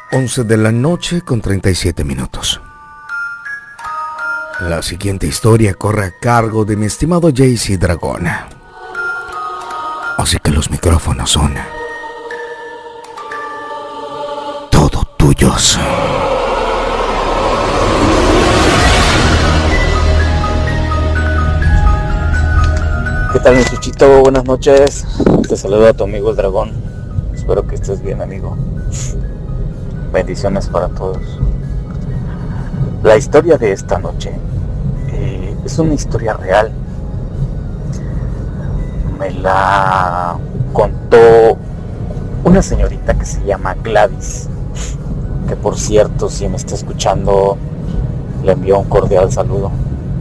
11 de la noche con 37 minutos. La siguiente historia corre a cargo de mi estimado JC Dragón. Así que los micrófonos son todo tuyos. ¿Qué tal, mi Chuchito? Buenas noches. Te saludo a tu amigo el Dragón. Espero que estés bien, amigo. Bendiciones para todos. La historia de esta noche es una historia real. Me la contó una señorita que se llama Gladys, que por cierto, si me está escuchando, le envío un cordial saludo.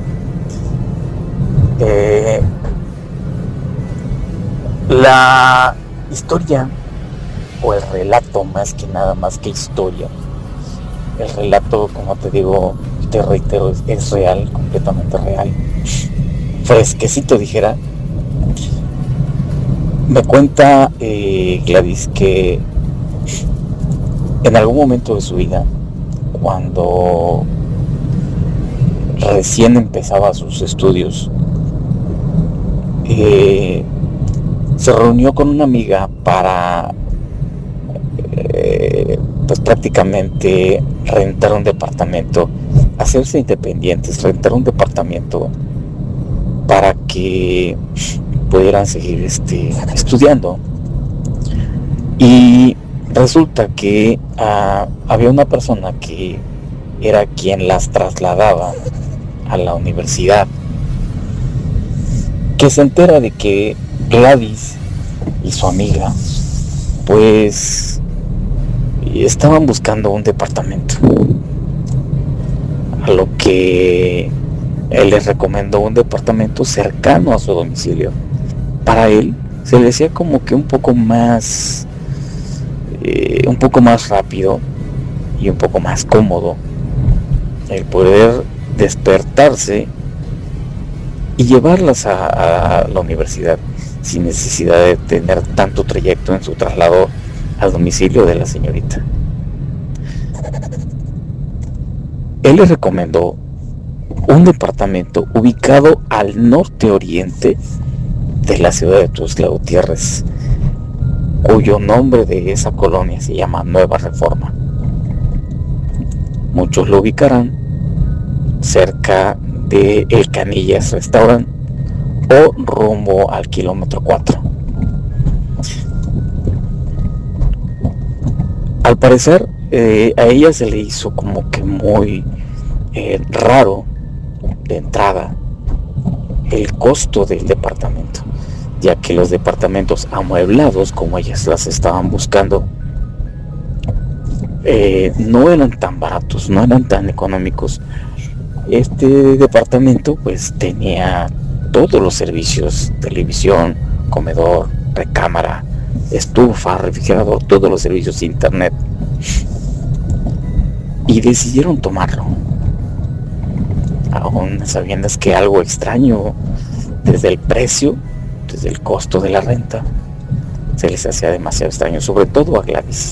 La historia, o el relato más que historia, el relato, como te digo, te reitero, es real, completamente real, fresquecito dijera. Me cuenta Gladys que en algún momento de su vida, cuando recién empezaba sus estudios, se reunió con una amiga para pues prácticamente rentar un departamento, hacerse independientes, rentar un departamento para que pudieran seguir estudiando. Y resulta que había una persona que era quien las trasladaba a la universidad, que se entera de que Gladys y su amiga pues estaban buscando un departamento, a lo que él les recomendó un departamento cercano a su domicilio. Para él se le hacía como que un poco más rápido y un poco más cómodo el poder despertarse y llevarlas a la universidad sin necesidad de tener tanto trayecto en su traslado al domicilio de la señorita. Él les recomendó un departamento ubicado al norte oriente de la ciudad de Tuxtla Gutiérrez, cuyo nombre de esa colonia se llama Nueva Reforma. Muchos lo ubicarán cerca de El Canillas Restaurant o rumbo al kilómetro 4. Al parecer a ella se le hizo como que muy raro de entrada el costo del departamento, ya que los departamentos amueblados, como ellas las estaban buscando, no eran tan baratos, no eran tan económicos. Este departamento pues tenía todos los servicios: televisión, comedor, recámara, estufa, refrigerador, todos los servicios de internet. Y decidieron tomarlo, aún sabiendo que algo extraño, desde el precio, desde el costo de la renta, se les hacía demasiado extraño, sobre todo a Gladys.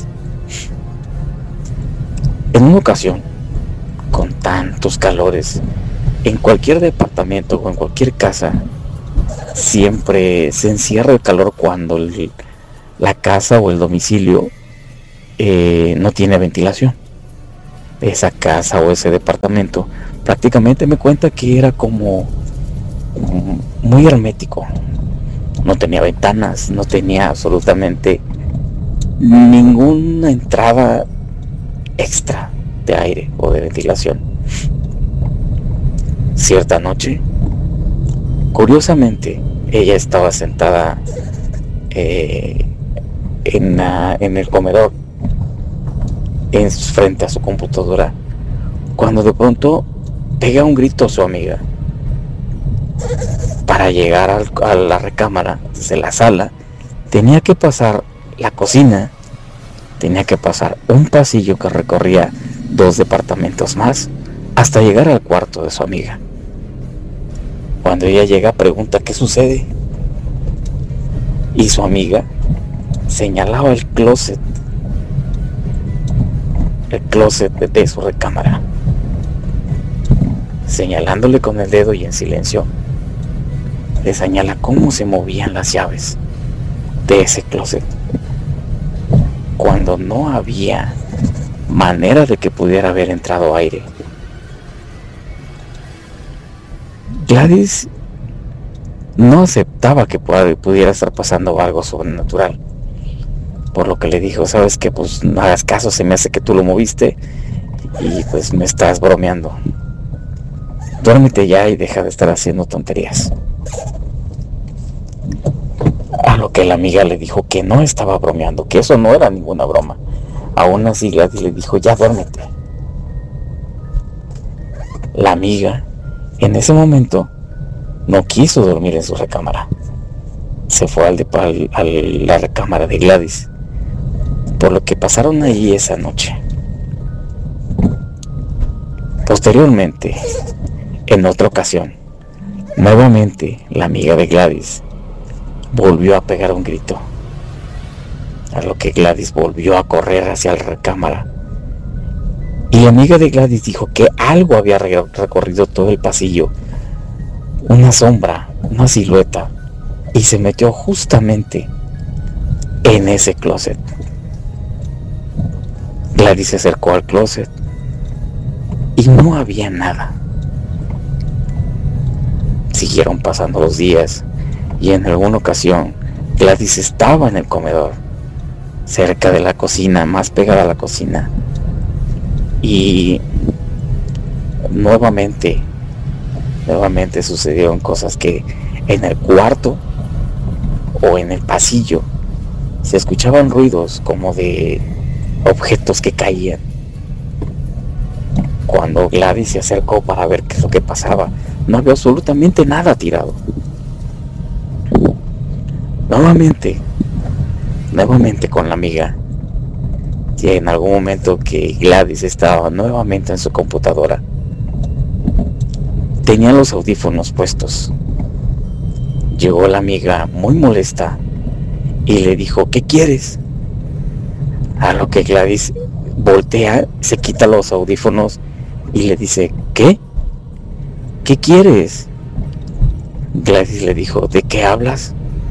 En una ocasión, con tantos calores, en cualquier departamento o en cualquier casa siempre se encierra el calor cuando la casa o el domicilio no tiene ventilación. Esa casa o ese departamento prácticamente me cuenta que era como muy hermético, no tenía ventanas, no tenía absolutamente ninguna entrada extra de aire o de ventilación. Cierta noche, curiosamente, ella estaba sentada en el comedor, frente a su computadora, cuando de pronto pega un grito a su amiga. Para llegar a la recámara desde la sala, tenía que pasar la cocina, tenía que pasar un pasillo que recorría 2 departamentos más hasta llegar al cuarto de su amiga. Cuando ella llega, pregunta qué sucede, y su amiga señalaba el closet el closet de su recámara, señalándole con el dedo, y en silencio le señala cómo se movían las llaves de ese closet, cuando no había manera de que pudiera haber entrado aire. Gladys no aceptaba que pudiera estar pasando algo sobrenatural, por lo que le dijo: sabes que pues no hagas caso, se me hace que tú lo moviste y pues me estás bromeando. Duérmete ya y deja de estar haciendo tonterías. A lo que la amiga le dijo que no estaba bromeando, que eso no era ninguna broma. Aún así Gladys le dijo: ya duérmete. La amiga en ese momento no quiso dormir en su recámara. Se fue a la recámara de Gladys, por lo que pasaron ahí esa noche. Posteriormente, en otra ocasión, nuevamente la amiga de Gladys volvió a pegar un grito, a lo que Gladys volvió a correr hacia la recámara. Y la amiga de Gladys dijo que algo había recorrido todo el pasillo, una sombra, una silueta, y se metió justamente en ese closet. Gladys se acercó al closet y no había nada. Siguieron pasando los días y en alguna ocasión Gladys estaba en el comedor, cerca de la cocina, más pegada a la cocina, y nuevamente sucedieron cosas, que en el cuarto o en el pasillo se escuchaban ruidos como de objetos que caían. Cuando Gladys se acercó para ver qué es lo que pasaba, no había absolutamente nada tirado. Nuevamente con la amiga, y en algún momento que Gladys estaba nuevamente en su computadora, tenía los audífonos puestos. Llegó la amiga muy molesta y le dijo: ¿qué quieres? A lo que Gladys voltea, se quita los audífonos y le dice: ¿qué? ¿Qué quieres? Gladys le dijo: ¿de qué hablas?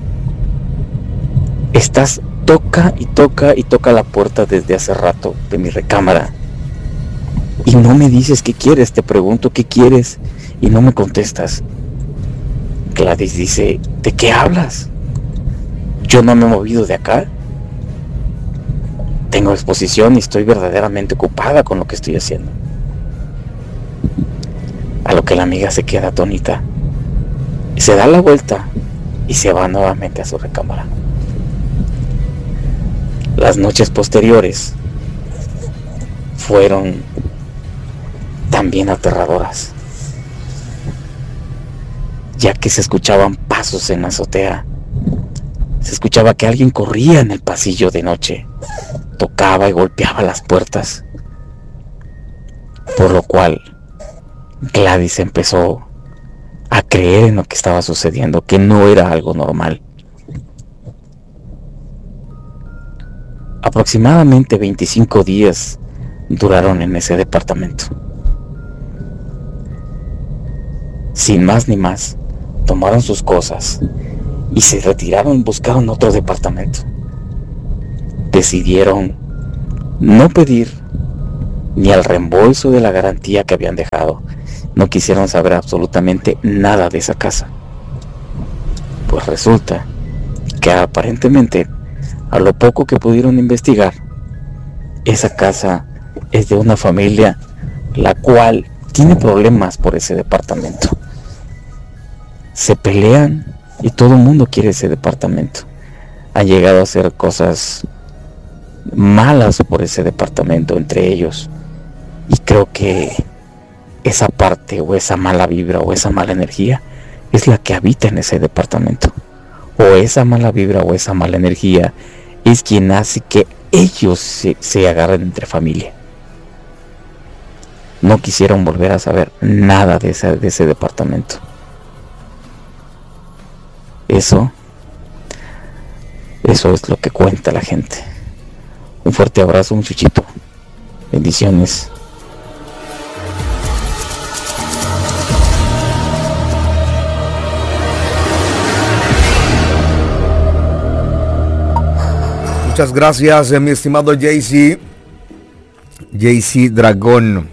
Estás toca la puerta desde hace rato de mi recámara y no me dices qué quieres. Te pregunto qué quieres y no me contestas. Gladys dice: ¿de qué hablas? Yo no me he movido de acá. Tengo exposición y estoy verdaderamente ocupada con lo que estoy haciendo. A lo que la amiga se queda atónita, se da la vuelta y se va nuevamente a su recámara. Las noches posteriores fueron también aterradoras, ya que se escuchaban pasos en la azotea. Se escuchaba que alguien corría en el pasillo de noche, tocaba y golpeaba las puertas, por lo cual Gladys empezó a creer en lo que estaba sucediendo, que no era algo normal. Aproximadamente 25 días duraron en ese departamento. Sin más ni más, tomaron sus cosas y se retiraron, buscaron otro departamento. Decidieron no pedir ni el reembolso de la garantía que habían dejado. No quisieron saber absolutamente nada de esa casa. Pues resulta que aparentemente, a lo poco que pudieron investigar, esa casa es de una familia la cual tiene problemas por ese departamento. Se pelean y todo el mundo quiere ese departamento. Han llegado a hacer cosas malas por ese departamento entre ellos, y creo que esa parte o esa mala vibra o esa mala energía es la que habita en ese departamento, o esa mala vibra o esa mala energía es quien hace que ellos se agarren entre familia. No quisieron volver a saber nada de ese departamento. Eso es lo que cuenta la gente. Un fuerte abrazo, un chuchito. Bendiciones. Muchas gracias, mi estimado JC Dragón.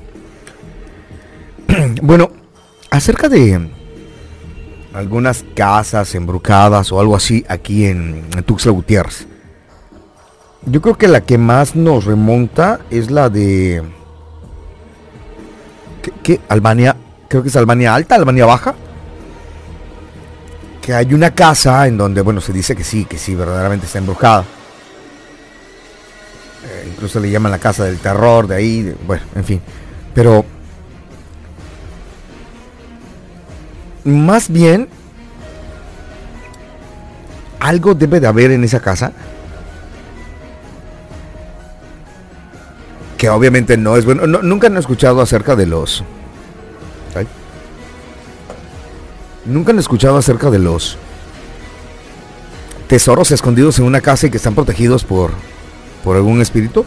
Bueno, acerca de algunas casas embrujadas o algo así aquí en Tuxtla Gutiérrez, yo creo que la que más nos remonta es la de ¿qué? Albania, creo que es Albania Alta, Albania Baja, que hay una casa en donde, bueno, se dice que sí, verdaderamente está embrujada. Incluso le llaman la casa del terror de ahí, bueno, en fin. Pero más bien algo debe de haber en esa casa que obviamente no es bueno. Nunca han escuchado acerca de los... ¿ay? Nunca han escuchado acerca de los tesoros escondidos en una casa y que están protegidos por algún espíritu.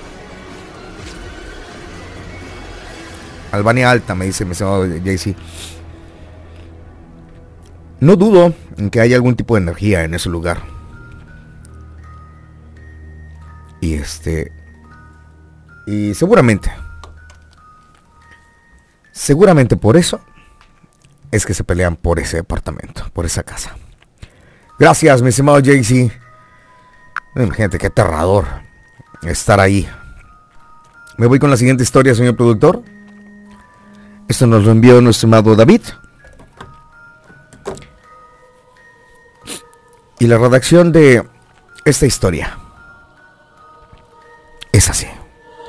Albania Alta, me dice, me llama JC. No dudo en que haya algún tipo de energía en ese lugar. Y seguramente por eso es que se pelean por ese departamento, por esa casa. Gracias, mi estimado JC. Imagínate qué aterrador estar ahí. Me voy con la siguiente historia, señor productor. Esto nos lo envió nuestro estimado David. Y la redacción de esta historia es así.